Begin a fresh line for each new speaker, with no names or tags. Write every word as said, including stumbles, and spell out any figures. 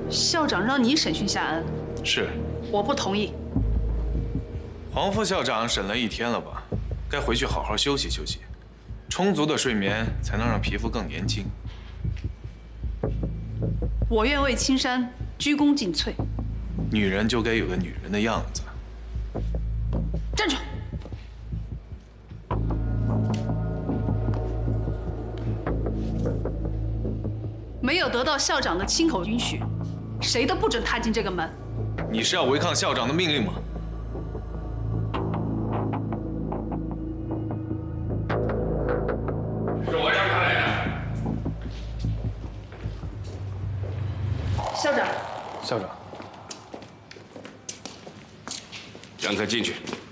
校长让你审讯夏恩，
是，
我不同意。
黄副校长审了一天了吧？该回去好好休息休息，充足的睡眠才能让皮肤更年轻。
我愿为青山鞠躬尽瘁。
女人就该有个女人的样子。
站住！没有得到校长的亲口允许，谁都不准踏进这个门。
你是要违抗校长的命令吗？
是我让他来的。
校长。
校长，
让他进去。